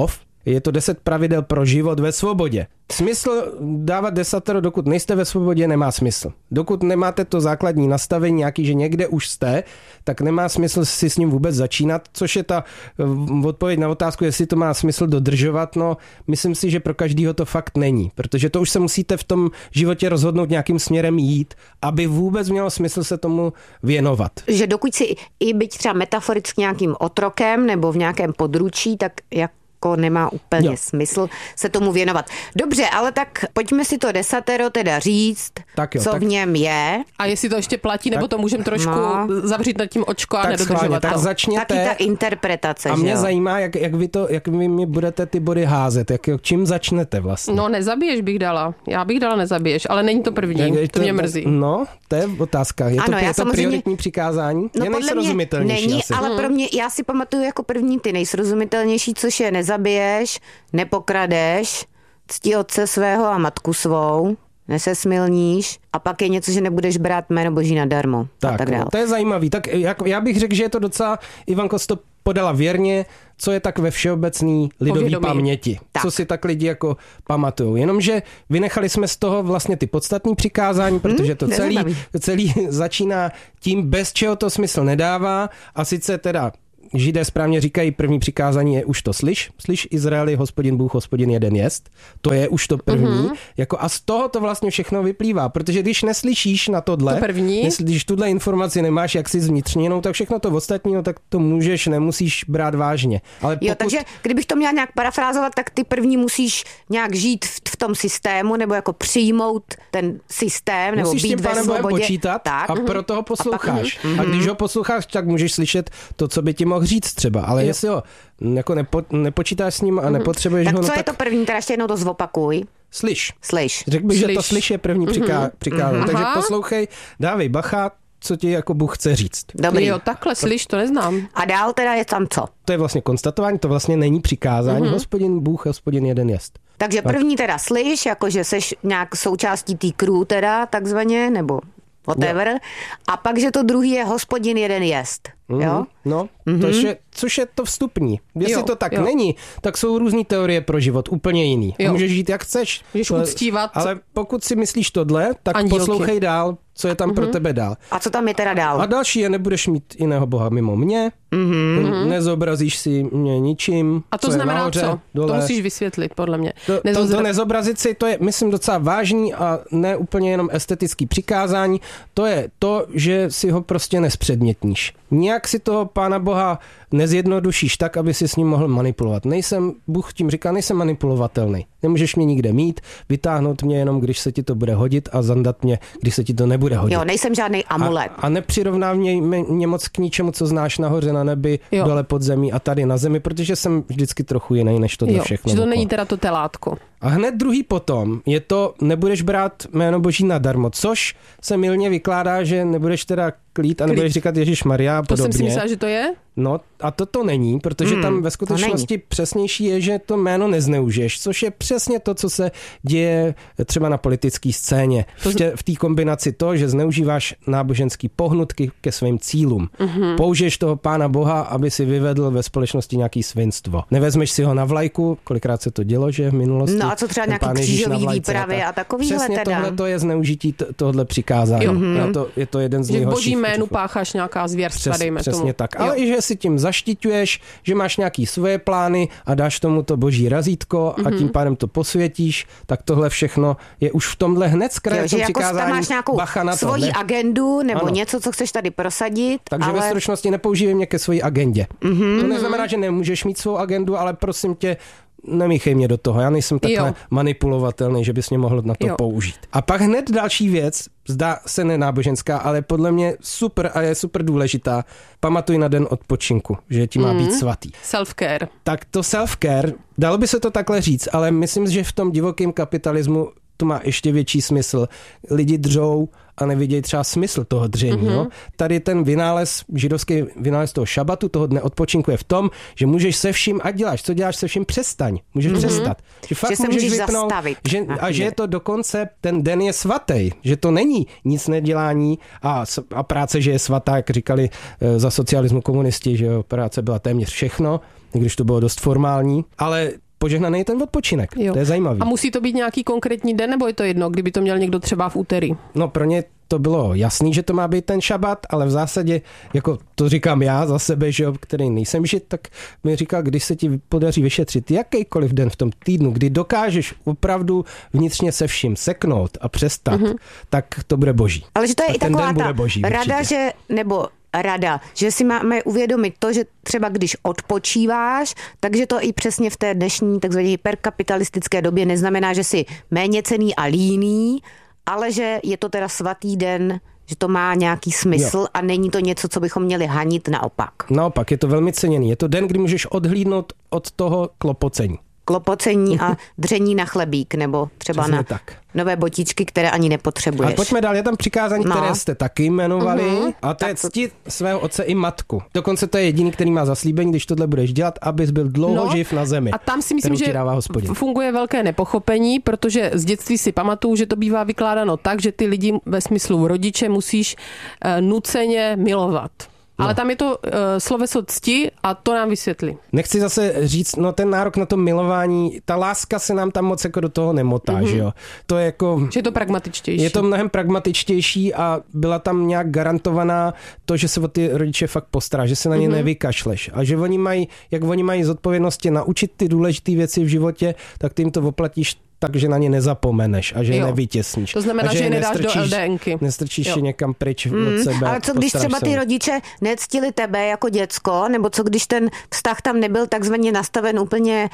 je to deset pravidel pro život ve svobodě. Smysl dávat desatero, dokud nejste ve svobodě, nemá smysl. Dokud nemáte to základní nastavení nějaký, že někde už jste, tak nemá smysl si s ním vůbec začínat, což je ta odpověď na otázku, jestli to má smysl dodržovat. No, myslím si, že pro každýho to fakt není, protože to už se musíte v tom životě rozhodnout nějakým směrem jít, aby vůbec mělo smysl se tomu věnovat. Že dokud si i byť třeba metaforicky nějakým otrokem nebo v nějakém područí, tak jak jako nemá úplně jo. smysl se tomu věnovat. Dobře, ale tak pojďme si to desatero teda říct, tak jo, co tak... v něm je. A jestli to ještě platí, nebo tak... to můžeme trošku no. zavřít nad tím očko a tak nedodržovat tak to. Začněte. Taky ta interpretace. A mě že zajímá, jak, jak, vy to, jak vy mi budete ty body házet, jak, čím začnete vlastně. No nezabiješ bych dala. Já bych dala nezabiješ, ale není to první, jak, to, to mě mrzí. No, to je otázka. Je ano, to, je to samozřejmě... prioritní přikázání? No je nejsrozumitelnější není, asi. ale pro mě, já si pamatuju jako první ty nejsrozumitelnější, což je nezabiješ, nepokradeš, cti otce svého a matku svou, nesesmilníš a pak je něco, že nebudeš brát jméno Boží nadarmo. Tak, a tak dále. To je zajímavý. Tak jak, já bych řekl, že je to docela, Ivanko to podala věrně, co je tak ve všeobecný lidový Povědomí. paměti. Tak. Co si tak lidi jako pamatujou. Jenomže vynechali jsme z toho vlastně ty podstatní přikázání, protože to celý, celý začíná tím, bez čeho to smysl nedává, a sice teda Židé správně říkají, první přikázání je už to slyš. Slyš, Izraeli, Hospodin Bůh, Hospodin jeden jest. To je už to první. Mm-hmm. Jako a z toho to vlastně všechno vyplývá, protože když neslyšíš na tohle, to první. Když tuhle informaci nemáš jaksi zvnitřněnou, tak všechno to ostatní, no, tak to můžeš, nemusíš brát vážně. Ale pokud... Jo, takže kdybych to měla nějak parafrázovat, tak ty první musíš nějak žít v, v tom systému, nebo jako přijmout ten systém, nebo musíš být ve svobodě. Počítat tak. A mm-hmm. proto ho posloucháš. A, pak, mm-hmm. a když ho posloucháš, tak můžeš slyšet to, co by ti mohl říct třeba, ale jo. jestli ho jako nepo, nepočítáš s ním a nepotřebuješ tak ho... Tak co no, je tak... to první, teda ještě jednou to zopakuj. Slyš. Slyš. Řekl bych, slyš. že to slyš je první přiká... přikázání. Takže poslouchej, dávej bacha, co ti jako Bůh chce říct. Dobrý. Jo, takhle slyš, to neznám. A dál teda je tam co? To je vlastně konstatování, to vlastně není přikázání. Mm-hmm. Hospodin Bůh, Hospodin jeden jest. Takže první teda slyš, jakože seš nějak součástí té crew teda, takzvaně, nebo whatever. Jo. A pak, že to druhý je Hospodin jeden jest. Mm-hmm. Jo? No, mm-hmm. tož je, což je to vstupní. Jestli jo, to tak jo. není, tak jsou různý teorie pro život, úplně jiný. A můžeš žít jak chceš. Můžeš uctívat. Ale pokud si myslíš tohle, tak Andílky. Poslouchej dál, co je tam mm-hmm. pro tebe dál. A co tam je teda dál? A další je, nebudeš mít jiného boha mimo mě, mm-hmm. nezobrazíš si mě ničím. A to co znamená nahoře, co? Dole. To musíš vysvětlit, podle mě. To, Nezozra... to, to nezobrazit si, to je, myslím, docela vážný a ne úplně jenom estetický přikázání. To je to, že si ho prostě nespředmětníš. Nějak si toho Pána Boha nezjednodušíš tak, aby si s ním mohl manipulovat. Nejsem, Bůh tím říká, nejsem manipulovatelný. Nemůžeš mě nikde mít, vytáhnout mě jenom, když se ti to bude hodit a zandat mě, když se ti to nebude hodit. Jo, nejsem žádný amulet. A, a nepřirovnávnej mě moc k ničemu, co znáš nahoře na nebi, jo. dole pod zemí a tady na zemi, protože jsem vždycky trochu jiný než tohle jo, všechno. Že to není teda to telátko. A hned druhý potom je to, nebudeš brát jméno Boží nadarmo, což se mylně vykládá, že nebudeš teda klít a nebudeš říkat Ježíš Maria a podobně. To jsem si myslela, že to je? No a to to není, protože hmm, tam ve skutečnosti přesnější je, že to jméno nezneužiješ, což je přesně to, co se děje třeba na politické scéně. V té kombinaci to, že zneužíváš náboženský pohnutky ke svým cílům. Mm-hmm. Použiješ toho Pána Boha, aby si vyvedl ve společnosti nějaký svinstvo. Nevezmeš si ho na vlajku, kolikrát se to dělo, že v minulosti. No a co třeba nějaký křížový výpravy a takovýhle přesně teda. Tohle to je zneužití t- tohle přikázání. Mm-hmm. To, je to jeden z nejhorších. Že v Boží jménu pácháš nějaká zvěrstva, Přes, dejme přesně tomu. tak. Ale i že si tím zaštiťuješ, že máš nějaký svoje plány a dáš tomu to Boží razítko a mm-hmm. tím pádem to posvětíš, tak tohle všechno je už v tomhle hned zkraje to přikázání. Jako máš nějakou bacha na to, svoji ne? agendu nebo ano. něco, co chceš tady prosadit. Takže ale... ve stručnosti nepoužívej mě ke svojí agendě. Mm-hmm. To neznamená, že nemůžeš mít svou agendu, ale prosím tě, nemíchej mě do toho. Já nejsem takhle jo. manipulovatelný, že bys mě mohl na to jo. použít. A pak hned další věc, zdá se nenáboženská, ale podle mě super a je super důležitá. Pamatuj na den odpočinku, že ti má mm. být svatý. Self-care. Tak to self-care, dalo by se to takhle říct, ale myslím, že v tom divokém kapitalismu to má ještě větší smysl. Lidi dřou a nevidějí třeba smysl toho dření. Mm-hmm. Jo? Tady ten vynález, židovský vynález toho šabatu, toho dne odpočinku je v tom, že můžeš se vším, ať děláš, co děláš se vším, přestaň. Můžeš mm-hmm. přestat. Že fakt že se můžeš můžeš vypnout, zastavit. Že, a že je to dokonce, ten den je svatý, že to není nic nedělání a, a práce, že je svatá, jak říkali za socialismu komunisti, že jo, práce byla téměř všechno, když to bylo dost formální, ale požehnaný je ten odpočinek. Jo. To je zajímavý. A musí to být nějaký konkrétní den, nebo je to jedno, kdyby to měl někdo třeba v úterý? No pro ně to bylo jasný, že to má být ten šabat, ale v zásadě, jako to říkám já za sebe, že jo, který nejsem žid, tak mi říkal, když se ti podaří vyšetřit jakýkoliv den v tom týdnu, kdy dokážeš opravdu vnitřně se vším seknout a přestat, mm-hmm. tak to bude boží. Ale že to je tak i taková ta boží, rada, že, nebo rada, že si máme uvědomit to, že třeba když odpočíváš, takže to i přesně v té dnešní takzvané hyperkapitalistické době neznamená, že jsi méněcenný a líný, ale že je to teda svatý den, že to má nějaký smysl jo. a není to něco, co bychom měli hanit naopak. Naopak, je to velmi ceněný. Je to den, kdy můžeš odhlídnout od toho klopocení. Klopocení a dření na chlebík, nebo třeba Přesně na tak. nové botičky, které ani nepotřebuješ. A pojďme dál, je tam přikázání, no. které jste taky jmenovali, uh-huh. a to je ctit svého otce i matku. Dokonce to je jediný, který má zaslíbení, když tohle budeš dělat, abys byl dlouho no. živ na zemi. A tam si myslím, že funguje velké nepochopení, protože z dětství si pamatuju, že to bývá vykládáno tak, že ty lidi ve smyslu rodiče musíš uh, nuceně milovat. No. Ale tam je to uh, sloveso cti a to nám vysvětlí. Nechci zase říct, no ten nárok na to milování, ta láska se nám tam moc jako do toho nemotá, mm-hmm. že jo. To je jako... Že je to pragmatičtější. Je to mnohem pragmatičtější a byla tam nějak garantovaná to, že se o ty rodiče fakt postará, že se na ně mm-hmm. nevykašleš. A že oni mají, jak oni mají zodpovědnosti naučit ty důležité věci v životě, tak ty jim to oplatíš takže na ně nezapomeneš a že je nevytěsníš. To znamená, a že je nedáš nestrčíš, do LDNky. Nestrčíš je někam pryč mm, od sebe. Ale co když třeba ty rodiče nectili tebe jako děcko, nebo co když ten vztah tam nebyl takzvaně nastaven úplně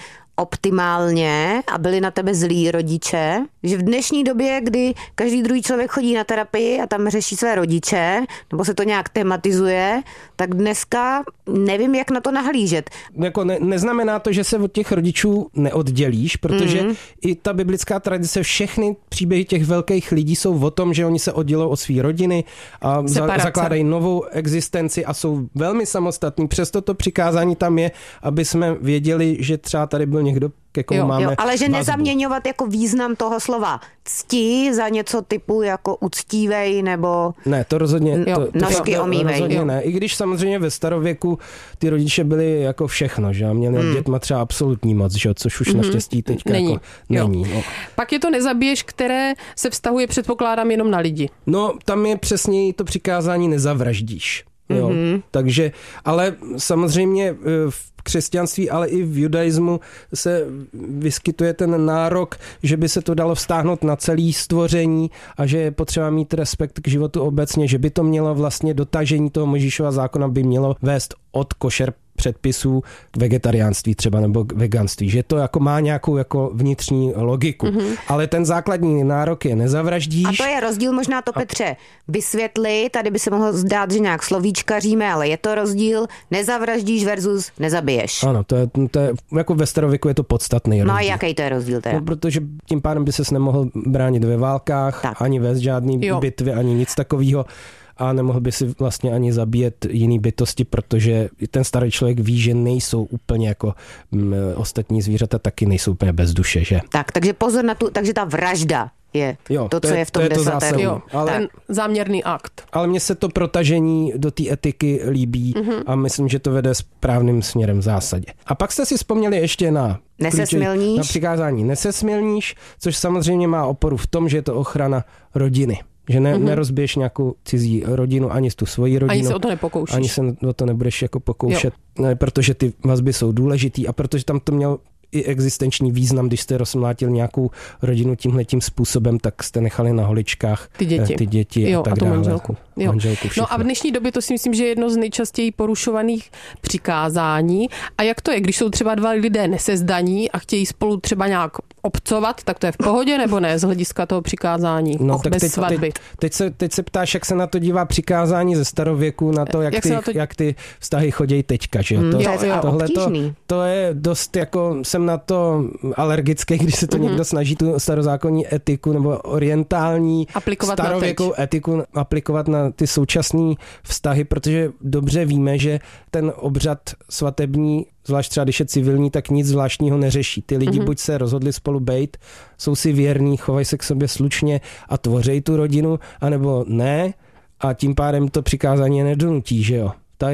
optimálně a byli na tebe zlí rodiče, že v dnešní době, kdy každý druhý člověk chodí na terapii a tam řeší své rodiče, nebo se to nějak tematizuje, tak dneska nevím, jak na to nahlížet. Jako ne, neznamená to, že se od těch rodičů neoddělíš, protože mm. i ta biblická tradice, všechny příběhy těch velkých lidí jsou o tom, že oni se oddělují od své rodiny a za, zakládají novou existenci a jsou velmi samostatní. Přesto to přikázání tam je, aby jsme věděli, že třeba tady byl někdo, jako jo, máme jo, ale že vazbu. Nezaměňovat jako význam toho slova cti za něco typu jako uctívej nebo ne, to rozhodně jo, to, to nožky omývej. Rozhodně jo. ne. I když samozřejmě ve starověku ty rodiče byli jako všechno, že? A měli hmm. dětma třeba absolutní moc, že? Což už hmm. naštěstí teďka není. Jako není no. Pak je to nezabiješ, které se vztahuje, předpokládám, jenom na lidi. No, tam je přesně to přikázání nezavraždíš. Jo. Mm-hmm. Takže, ale samozřejmě v křesťanství, ale i v judaismu se vyskytuje ten nárok, že by se to dalo vztáhnout na celé stvoření a že je potřeba mít respekt k životu obecně, že by to mělo vlastně dotažení toho Mojžíšova zákona by mělo vést od košer předpisů k vegetariánství třeba nebo k veganství, že to jako má nějakou jako vnitřní logiku. Mm-hmm. Ale ten základní nárok je nezavraždíš. A to je rozdíl, možná to Petře vysvětli, tady by se mohlo zdát, že nějak slovíčkaříme, ale je to rozdíl nezavraždíš versus nezabiješ. Ano, to je, to je jako ve starověku je to podstatný rozdíl. No a jaký to je rozdíl teda? No, protože tím pádem by ses nemohl bránit ve válkách, tak. ani vést žádný jo. bitvy, ani nic takového. A nemohl by si vlastně ani zabíjet jiný bytosti, protože ten starý člověk ví, že nejsou úplně jako m, ostatní zvířata, taky nejsou úplně bez duše, že? Tak, takže pozor na tu, takže ta vražda je jo, to, co je, je v tom desateru. Ale ten záměrný akt. Ale mně se to protažení do té etiky líbí mm-hmm. a myslím, že to vede správným směrem v zásadě. A pak jste si vzpomněli ještě na nesesmilníš. Na přikázání nesesmilníš, což samozřejmě má oporu v tom, že je to ochrana rodiny. Že ne, mm-hmm. nerozbiješ nějakou cizí rodinu, ani tu svoji rodinu. Ani se o to nepokoušíš. Ani se o to nebudeš jako pokoušet, ne, protože ty vazby jsou důležitý a protože tam to mělo i existenční význam, když jste rozmlátil nějakou rodinu tímhletím způsobem, tak jste nechali na holičkách ty děti, ty děti jo, a tak a tu dále. manželku. Jo. manželku no a v dnešní době to si myslím, že je jedno z nejčastěji porušovaných přikázání. A jak to je, když jsou třeba dva lidé nesezdaní a chtějí spolu třeba nějak obcovat, tak to je v pohodě nebo ne z hlediska toho přikázání no, tak bez teď, svatby? Teď, teď, se, teď se ptáš, jak se na to dívá přikázání ze starověku, na to, jak, jak, ty, to... jak ty vztahy chodějí teďka. Že? Mm, to, jo, jo, tohle to, to je dost jako, jsem na to alergický, když se to mm-hmm. někdo snaží tu starozákonní etiku nebo orientální aplikovat starověkou etiku aplikovat na ty současné vztahy, protože dobře víme, že ten obřad svatební, zvlášť třeba když je civilní, tak nic zvláštního neřeší. Ty lidi mm-hmm. buď se rozhodli spolu bejt, jsou si věrní, chovají se k sobě slušně a tvoří tu rodinu, anebo ne a tím pádem to přikázání nedonutí, že jo. Tady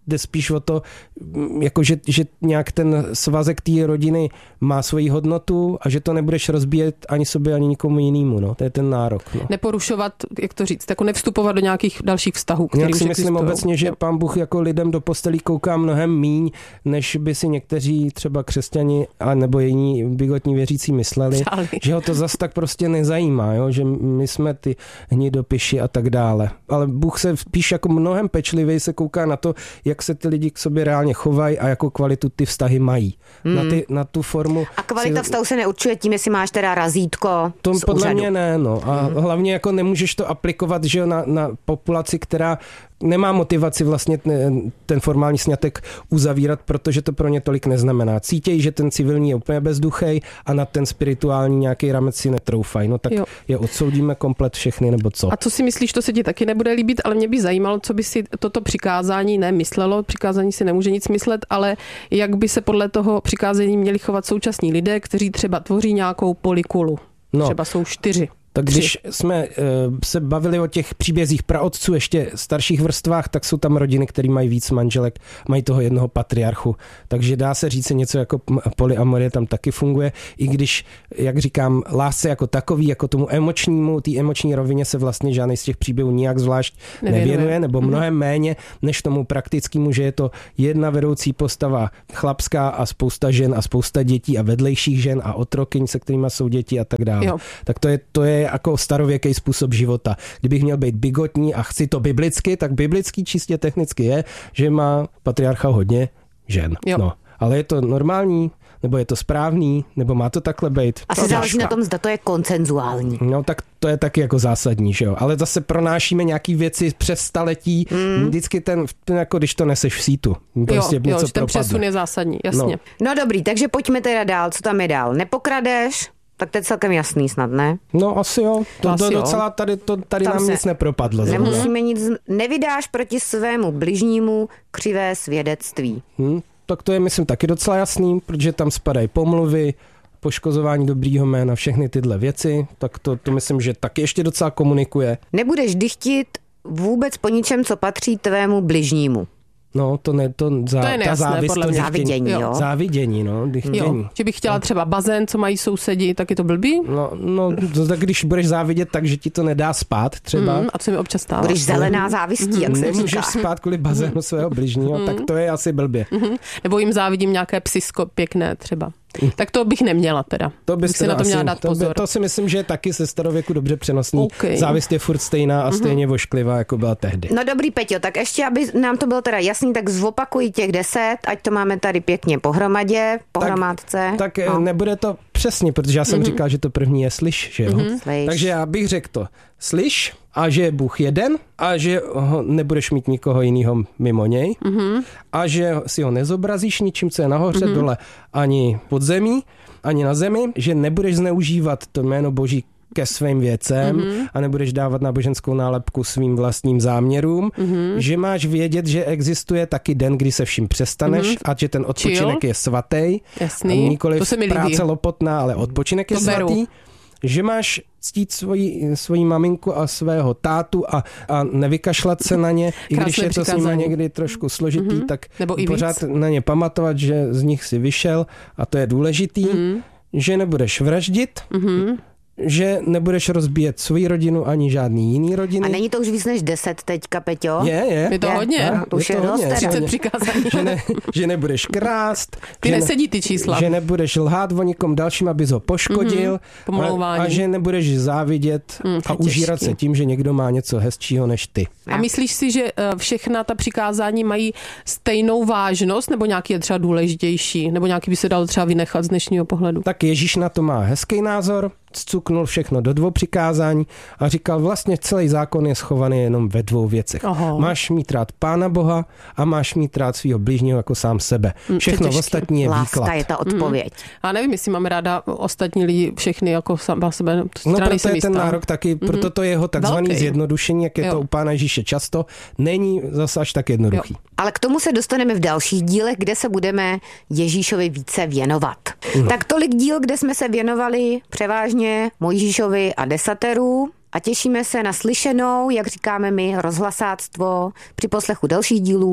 jde spíš o to, jako že, že nějak ten svazek té rodiny má svoji hodnotu a že to nebudeš rozbíjet ani sobě, ani nikomu jinému. No. To je ten nárok. No. Neporušovat, jak to říct, jako nevstupovat do nějakých dalších vztahů, které Já už si myslím existují. obecně, že Pán Bůh jako lidem do postelí kouká mnohem míň, než by si někteří třeba křesťani a nebo jiní bigotní věřící mysleli, Přáli. že ho to zas tak prostě nezajímá, jo? Že my jsme ty hnidopiši a tak dále. Ale Bůh se spíš jako mnohem pečlivěji se kouká na to, jak se ty lidi k sobě reálně chovají a jakou kvalitu ty vztahy mají. Hmm. Na, ty, na tu formu. A kvalita si... vztahu se neurčuje tím, jestli máš teda razítko to z podle úřadu. mě ne, no. A hmm. hlavně jako nemůžeš to aplikovat, že jo, na, na populaci, která nemá motivaci vlastně ten formální sňatek uzavírat, protože to pro ně tolik neznamená. Cítějí, že ten civilní je úplně bezduchej a na ten spirituální nějaký ramec si netroufají. No tak jo. je odsoudíme komplet všechny, nebo co? A co si myslíš, to se ti taky nebude líbit, ale mě by zajímalo, co by si toto přikázání nemyslelo. Přikázání si nemůže nic myslet, ale jak by se podle toho přikázání měli chovat současní lidé, kteří třeba tvoří nějakou polikulu. No. Třeba jsou čtyři. Tak když jsme uh, se bavili o těch příbězích praotců ještě starších vrstvách, tak jsou tam rodiny, které mají víc manželek, mají toho jednoho patriarchu. Takže dá se říct něco jako polyamorie tam taky funguje, i když, jak říkám, lásce jako takový, jako tomu emočnímu, té emoční rovině se vlastně žádný z těch příběhů nijak zvlášť nevěnuje, nevěnuje nebo mnohem mm-hmm. méně než tomu praktickému, že je to jedna vedoucí postava chlapská a spousta žen a spousta dětí a vedlejších žen a otrokyň, se kterými jsou děti a tak dále. Jo. Tak to je, to je jako starověký způsob života. Kdybych měl být bigotní a chci to biblicky, tak biblický čistě technicky je, že má patriarcha hodně žen. No, ale je to normální, nebo je to správný, nebo má to takhle být? Asi to záleží na tom, zda to je konsenzuální. No tak to je taky jako zásadní, že jo. Ale zase pronášíme nějaký věci přes staletí, mm. vždycky ten, ten, jako když to neseš v sítu. Prostě jo, něco jo, ten přesun je zásadní, jasně. No. no dobrý, takže pojďme teda dál, co tam je dál. Nepokradeš, tak to je celkem jasný snad, ne? No asi jo. To, to, to docela tady, to, tady nám se nic nepropadlo. Nemusíme nic, nevydáš proti svému bližnímu křivé svědectví. Hmm, tak to je, myslím, taky docela jasný, protože tam spadají pomluvy, poškozování dobrýho jména, všechny tyhle věci, tak to, to myslím, že taky ještě docela komunikuje. Nebudeš dychtit vůbec po ničem, co patří tvému bližnímu. No, to ne, to, za, to je nejasné, ta závist, podle mě. To závidění, jo. Závidění, no, dychtění. Jo. Že bych chtěla třeba bazén, co mají sousedi, tak je to blbý? No, no to, tak když budeš závidět, tak, že ti to nedá spát třeba. Mm, a co mi občas stává. Budeš zelená závistí, mm, jak se Nemůžeš říká. spát kvůli bazénu svého bližního, mm. tak to je asi blbě. Mm. Nebo jim závidím nějaké psisko pěkné třeba. Tak to bych neměla teda. To bys bych si na to měla dát to, pozor. By, to si myslím, že je taky ze starověku dobře přenosný. Okay. Závist je furt stejná a stejně mm-hmm. vošklivá, jako byla tehdy. No dobrý, Peťo, tak ještě, aby nám to bylo teda jasný, tak zopakuj těch deset, ať to máme tady pěkně pohromadě, pohromádce. Tak, tak no. nebude to přesně, protože já jsem mm-hmm. říkal, že to první je slyš, že jo? Mm-hmm. Takže já bych řekl to. Slyš a že je Bůh jeden a že ho nebudeš mít nikoho jiného mimo něj mm-hmm. a že si ho nezobrazíš ničím, co je nahoře, mm-hmm. dole, ani pod zemí, ani na zemi, že nebudeš zneužívat to jméno Boží ke svým věcem mm-hmm. a nebudeš dávat náboženskou nálepku svým vlastním záměrům, mm-hmm. že máš vědět, že existuje taky den, kdy se vším přestaneš mm-hmm. a že ten odpočinek Chill. je svatý. Jasný. A nikoliv to se mi práce líbí. lopotná, ale odpočinek je to beru. svatý. Že máš ctít svoji, svoji maminku a svého tátu a, a nevykašlat se na ně, i když je to s nimi někdy trošku složitý, mm-hmm. tak pořád víc. na ně pamatovat, že z nich si vyšel a to je důležitý, mm-hmm. že nebudeš vraždit, mm-hmm. že nebudeš rozbíjet svou rodinu ani žádný jiný rodiny. A není to už víc než deset teďka, Peťo? Je, je. Je to je. hodně. Je, to už je, je to hodně. třicet přikázání. Že, ne, že nebudeš krást. Ty že nesedí ty čísla. Že nebudeš lhát o nikom dalším, abys ho poškodil. Mm-hmm. A, a že nebudeš závidět mm, a užírat se tím, že někdo má něco hezčího než ty. A myslíš si, že všechna ta přikázání mají stejnou vážnost, nebo nějaký je třeba důležitější, nebo nějaký by se dal třeba vynechat z dnešního pohledu? Tak Ježíš na to má hezký názor, zcuknul všechno do dvou přikázání a říkal, vlastně celý zákon je schovaný jenom ve dvou věcech. Aha. Máš mít rád Pána Boha a máš mít rád svého bližního jako sám sebe. Všechno ostatní je Láska výklad. je ta odpověď. Mm. A nevím, jestli máme ráda ostatní lidi všechny jako sám sebe. No proto je ten nárok taky, mm-hmm. proto to jeho takzvaný Velký. zjednodušení, jak je jo. to u Pána Ježíše často, není zase až tak jednoduchý. Jo. Ale k tomu se dostaneme v dalších dílech, kde se budeme Ježíšovi více věnovat. Mm. Tak tolik díl, kde jsme se věnovali převážně Mojžíšovi a desateru a těšíme se na slyšenou, jak říkáme my, rozhlasáctvo při poslechu dalších dílů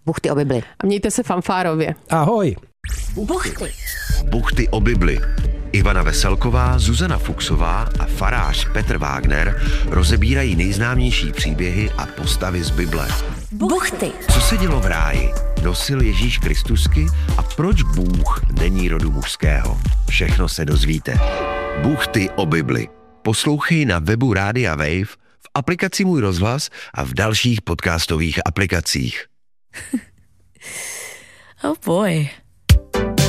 Buchty o Bibli. A mějte se fanfárově. Ahoj. Buchty. Buchty o Bibli. Ivana Veselková, Zuzana Fuchsová a farář Petr Wagner rozebírají nejznámější příběhy a postavy z Bible. Buchty. Co se dělo v ráji? Nosil Ježíš Kristusky a proč Bůh není rodu mužského? Všechno se dozvíte. Buchty o Bibli. Poslouchej na webu Rádia Wave, v aplikaci Můj rozhlas a v dalších podcastových aplikacích. Oh boy.